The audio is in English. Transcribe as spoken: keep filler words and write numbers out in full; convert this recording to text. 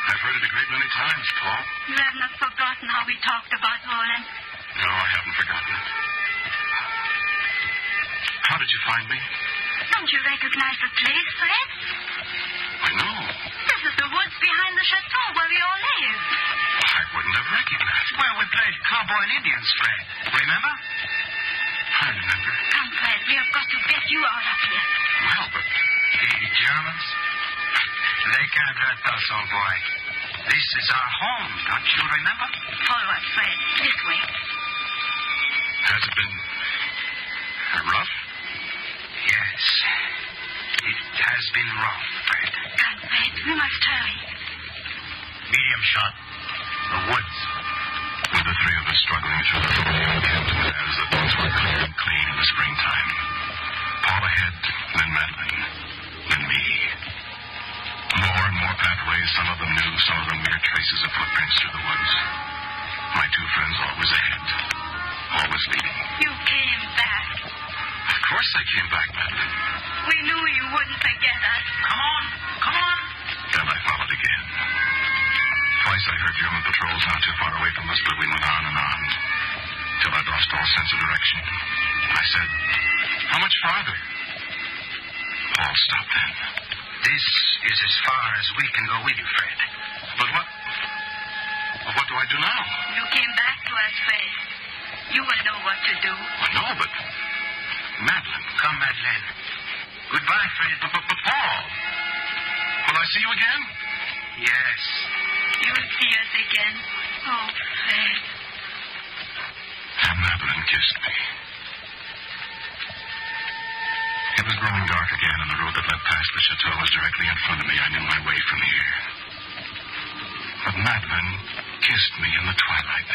I've heard it a great many times, Paul. You have not forgotten how we talked about Roland. No, I haven't forgotten it. How did you find me? Don't you recognize the place, Fred? I know. This is the woods behind the chateau where we all live. I wouldn't have recognized it. Where we played cowboy and Indians, Fred. Remember? I remember. Come, Fred, we have got to get you out of here. Well, but... The Germans? They can't hurt us, old boy. This is our home, don't you remember? Forward, Fred. This way. Has it been... rough? Yes. It has been rough, Fred. Come, Fred. We must hurry. Medium shot. The woods. With the three of us struggling through the lonely encamped paths that once were clear and clean in the springtime. Paul ahead, then Madeline, then me. More and more pathways, some of them new, some of them mere traces of footprints through the woods. My two friends always ahead, always leading. You came back. Of course I came back, Madeline. We knew you wouldn't forget us. Come on, come on. Then I followed again. Twice I heard German patrols not too far away from us, but we went on and on, till I'd lost all sense of direction. I said, how much farther? Paul stopped then. This is as far as we can go with you, Fred. But what... Well, what do I do now? You came back to us, Fred. You will know what to do. Well, no, but... Madeline. Come, Madeline. Goodbye, Fred. But, but, but Paul. Will I see you again? Yes. You'll see us again. Oh, Fred. And Madeline kissed me. It was growing dark again, and the road that led past the chateau was directly in front of me. I knew my way from here. But Madeline kissed me in the twilight.